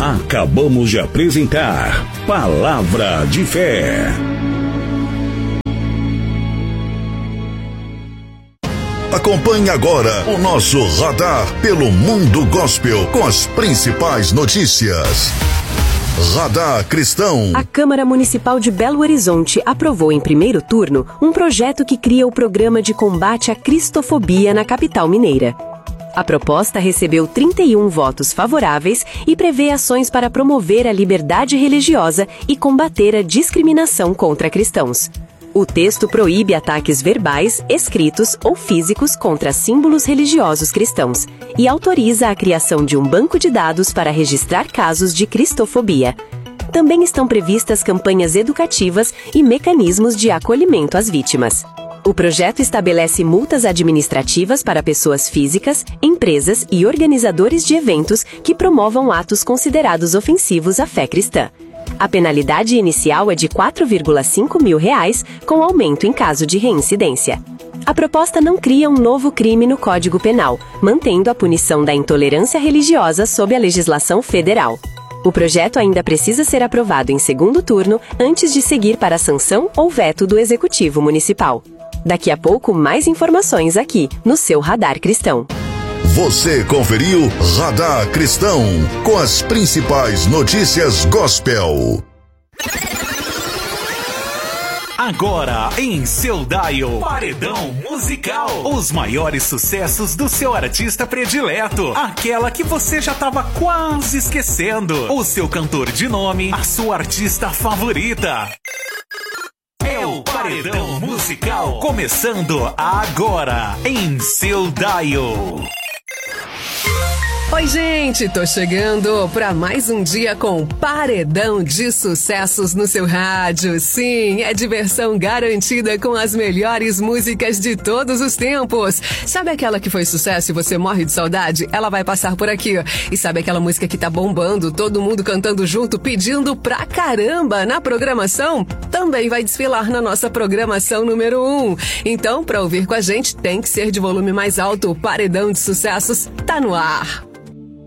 Acabamos de apresentar Palavra de Fé. Acompanhe agora o nosso radar pelo Mundo Gospel com as principais notícias. Radar Cristão. A Câmara Municipal de Belo Horizonte aprovou em primeiro turno um projeto que cria o programa de combate à cristofobia na capital mineira. A proposta recebeu 31 votos favoráveis e prevê ações para promover a liberdade religiosa e combater a discriminação contra cristãos. O texto proíbe ataques verbais, escritos ou físicos contra símbolos religiosos cristãos e autoriza a criação de um banco de dados para registrar casos de cristofobia. Também estão previstas campanhas educativas e mecanismos de acolhimento às vítimas. O projeto estabelece multas administrativas para pessoas físicas, empresas e organizadores de eventos que promovam atos considerados ofensivos à fé cristã. A penalidade inicial é de R$ 4,5 mil, com aumento em caso de reincidência. A proposta não cria um novo crime no Código Penal, mantendo a punição da intolerância religiosa sob a legislação federal. O projeto ainda precisa ser aprovado em segundo turno antes de seguir para a sanção ou veto do Executivo Municipal. Daqui a pouco, mais informações aqui, no seu Radar Cristão. Você conferiu Radar Cristão, com as principais notícias gospel. Agora, em seu dial, Paredão Musical. Os maiores sucessos do seu artista predileto. Aquela que você já estava quase esquecendo. O seu cantor de nome, a sua artista favorita. É o Paredão Musical, começando agora, em seu dial. Oi, gente, tô chegando para mais um dia com Paredão de Sucessos no seu rádio. Sim, é diversão garantida com as melhores músicas de todos os tempos. Sabe aquela que foi sucesso e você morre de saudade? Ela vai passar por aqui. E sabe aquela música que tá bombando, todo mundo cantando junto, pedindo pra caramba na programação? Também vai desfilar na nossa programação número 1. Então, pra ouvir com a gente, tem que ser de volume mais alto. O Paredão de Sucessos tá no ar.